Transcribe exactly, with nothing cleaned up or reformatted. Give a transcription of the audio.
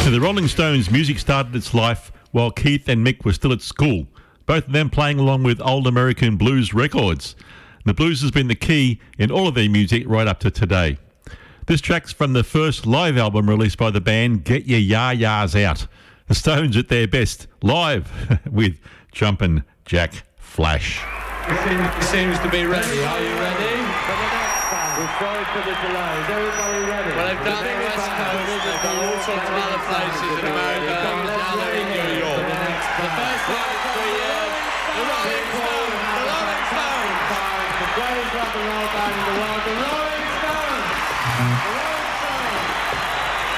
Now, the Rolling Stones' music started its life while Keith and Mick were still at school, both of them playing along with old American blues records. The blues has been the key in all of their music right up to today. This track's from the first live album released by the band, Get Your Ya-Ya's Out. The Stones at their best, live, with Jumpin' Jack Flash. He seems to be ready. Are you ready? We're sorry for the delay. Is everybody ready? Well, they've done the West Coast, they've done all sorts of other places in America, now they're in New York.